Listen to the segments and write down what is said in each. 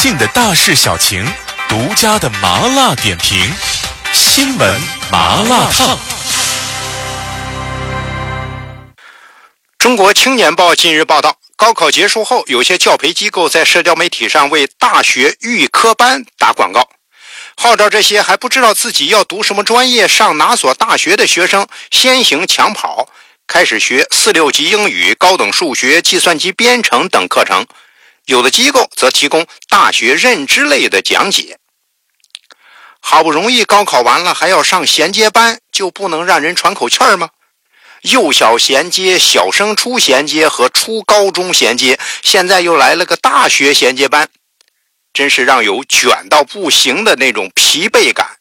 性的大事小情，独家的麻辣点评，新闻麻辣烫。 中国青年报近日报道，高考结束后，有些教培机构在社交媒体上为大学预科班打广告，号召这些还不知道自己要读什么专业、上哪所大学的学生先行抢跑，开始学4、6级英语、高等数学、计算机编程等课程。有的机构则提供大学认知类的讲解。好不容易高考完了，还要上衔接班，就不能让人喘口气儿吗？幼小衔接、小升初衔接和初高中衔接，现在又来了个大学衔接班，真是让有卷到不行的那种疲惫感。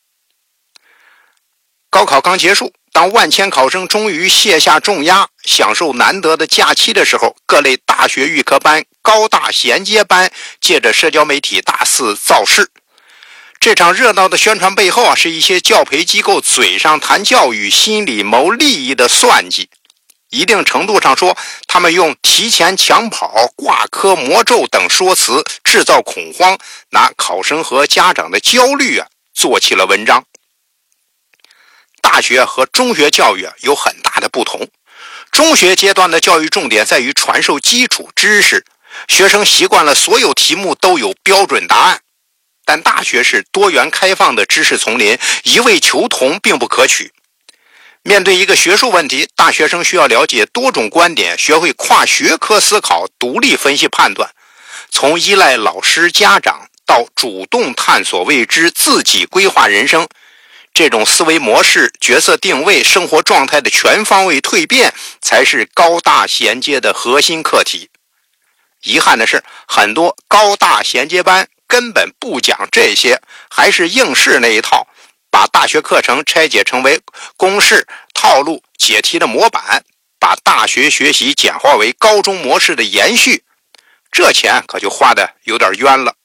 高考刚结束，当万千考生终于卸下重压，享受难得的假期的时候，各类大学预科班、高大衔接班借着社交媒体大肆造势。这场热闹的宣传背后是一些教培机构嘴上谈教育，心里谋利益的算计。一定程度上说，他们用提前抢跑、挂科魔咒等说辞制造恐慌，拿考生和家长的焦虑做起了文章。大学和中学教育有很大的不同。中学阶段的教育重点在于传授基础知识，学生习惯了所有题目都有标准答案。但大学是多元开放的知识丛林，一味求同并不可取。面对一个学术问题，大学生需要了解多种观点，学会跨学科思考，独立分析判断，从依赖老师家长到主动探索未知，自己规划人生。这种思维模式、角色定位、生活状态的全方位蜕变，才是高大衔接的核心课题。遗憾的是，很多高大衔接班根本不讲这些，还是应试那一套，把大学课程拆解成为公式、套路、解题的模板，把大学学习简化为高中模式的延续，这钱可就花得有点冤了。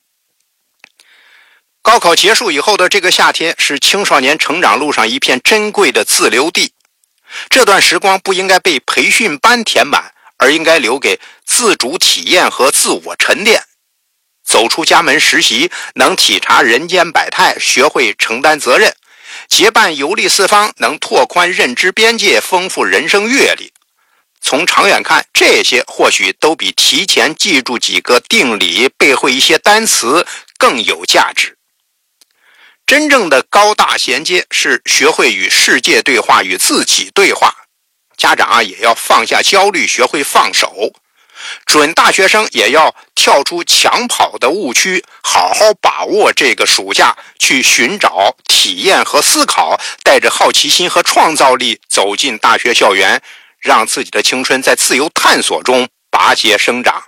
高考结束以后的这个夏天，是青少年成长路上一片珍贵的自留地。这段时光不应该被培训班填满，而应该留给自主体验和自我沉淀。走出家门实习，能体察人间百态，学会承担责任；结伴游历四方，能拓宽认知边界，丰富人生阅历。从长远看，这些或许都比提前记住几个定理、背会一些单词更有价值。真正的高大衔接是学会与世界对话，与自己对话。家长也要放下焦虑，学会放手。准大学生也要跳出抢跑的误区，好好把握这个暑假，去寻找、体验和思考，带着好奇心和创造力走进大学校园，让自己的青春在自由探索中拔节生长。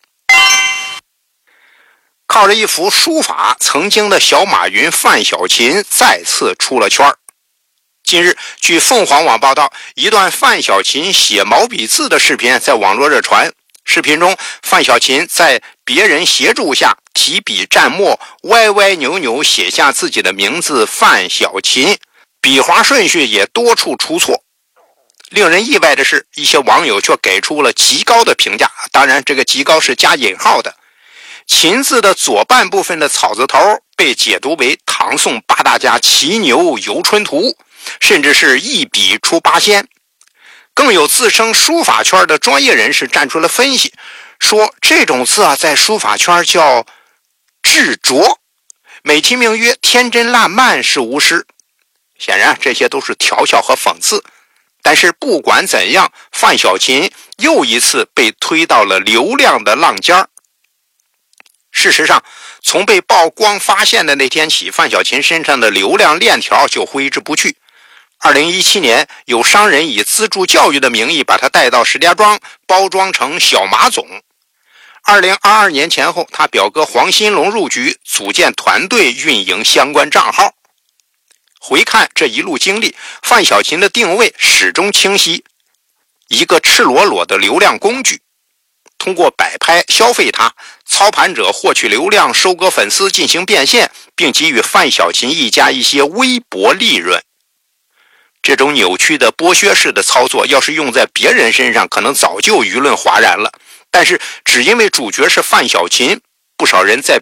靠着一幅书法，曾经的小马云范小勤再次出了圈。近日，据凤凰网报道，一段范小勤写毛笔字的视频在网络热传。视频中，范小勤在别人协助下提笔蘸墨，歪歪扭扭写下自己的名字范小勤，笔划顺序也多处出错。令人意外的是，一些网友却给出了极高的评价，当然这个极高是加引号的。秦字的左半部分的草字头被解读为唐宋八大家骑牛游春图，甚至是一笔出八仙。更有自称书法圈的专业人士站出了分析，说这种字在书法圈叫稚拙，美其名曰天真烂漫是无诗。显然这些都是调笑和讽刺，但是不管怎样，范小勤又一次被推到了流量的浪尖儿。事实上，从被曝光发现的那天起，范小勤身上的流量链条就挥之不去。2017年，有商人以资助教育的名义把他带到石家庄，包装成小马总。2022年前后，他表哥黄新龙入局，组建团队运营相关账号。回看这一路经历，范小勤的定位始终清晰，一个赤裸裸的流量工具。通过摆拍消费他，操盘者获取流量，收割粉丝，进行变现，并给予范小勤一家一些微薄利润。这种扭曲的剥削式的操作，要是用在别人身上，可能早就舆论哗然了。但是只因为主角是范小勤，不少人在